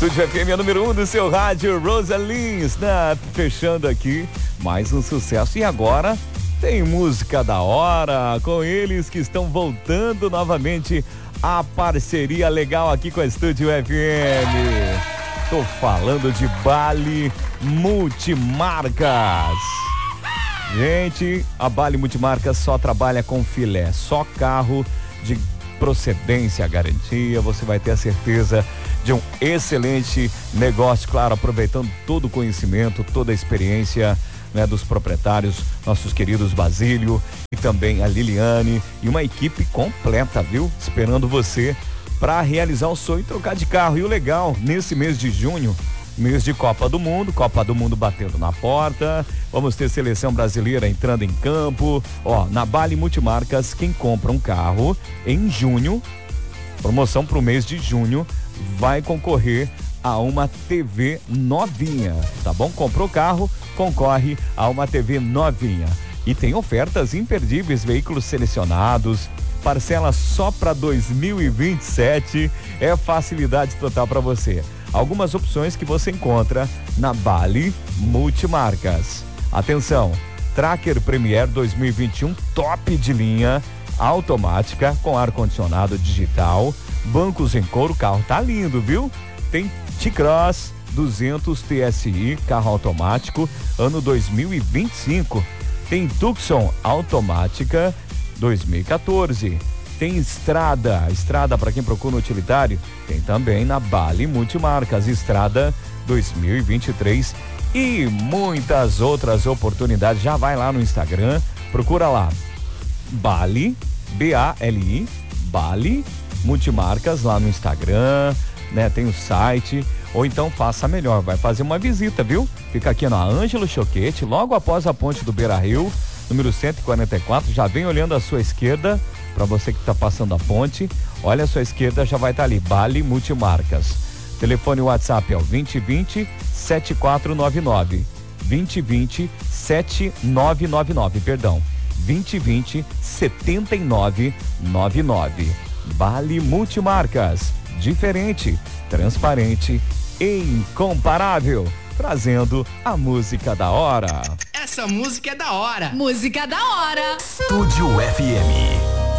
Estúdio FM é número 1 do seu rádio, Rosalins, fechando aqui mais um sucesso. E agora tem música da hora com eles que estão voltando novamente a parceria legal aqui com a Estúdio FM. Tô falando de Bali Multimarcas. Gente, a Bali Multimarcas só trabalha com filé, só carro de procedência, garantia. Você vai ter a certeza de um excelente negócio, claro, aproveitando todo o conhecimento, toda a experiência, né, dos proprietários, nossos queridos Basílio e também a Liliane e uma equipe completa, viu? Esperando você para realizar o sonho e trocar de carro. E o legal, nesse mês de junho, mês de Copa do Mundo batendo na porta, vamos ter seleção brasileira entrando em campo. Na Bali Multimarcas, quem compra um carro em junho, promoção para o mês de junho, vai concorrer a uma TV novinha, tá bom? Comprou o carro, concorre a uma TV novinha. E tem ofertas imperdíveis, veículos selecionados, parcela só para 2027, é facilidade total para você. Algumas opções que você encontra na Bali Multimarcas. Atenção, Tracker Premier 2021 top de linha, automática com ar-condicionado digital, bancos em couro, carro tá lindo, viu? Tem T-Cross 200 TSI, carro automático, ano 2025. Tem Tucson automática 2014. Tem Estrada para quem procura no utilitário, tem também na Bali Multimarcas, Estrada 2023 e muitas outras oportunidades. Já vai lá no Instagram, procura lá, Bali, B-A-L-I, Bali Multimarcas lá no Instagram, né? Tem o site, ou então faça melhor, vai fazer uma visita, viu? Fica aqui na Ângelo Choquete, logo após a ponte do Beira-Rio, número 144, já vem olhando à sua esquerda, para você que está passando a ponte, olha à sua esquerda, já vai estar ali, Bali Multimarcas. Telefone WhatsApp é o 2020-7499, 2020-7999, perdão, 2020-7999. Bali Multimarcas, diferente, transparente e incomparável, trazendo a música da hora. Essa música é da hora. Música da hora. Estúdio FM.